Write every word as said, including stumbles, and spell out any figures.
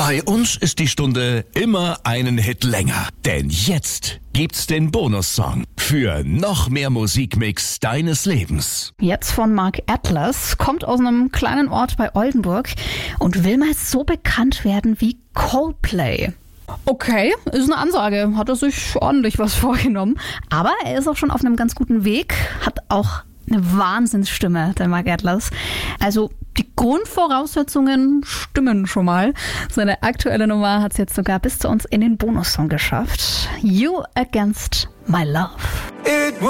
Bei uns ist die Stunde immer einen Hit länger. Denn jetzt gibt's den Bonussong für noch mehr Musikmix deines Lebens. Jetzt von Mark Atlas, kommt aus einem kleinen Ort bei Oldenburg und will mal so bekannt werden wie Coldplay. Okay, ist eine Ansage, hat er sich ordentlich was vorgenommen. Aber er ist auch schon auf einem ganz guten Weg, hat auch eine Wahnsinnsstimme, der Mark Atlas. Also die Grundvoraussetzungen stimmen schon mal. Seine aktuelle Nummer hat es jetzt sogar bis zu uns in den Bonussong geschafft. You Against My Love. It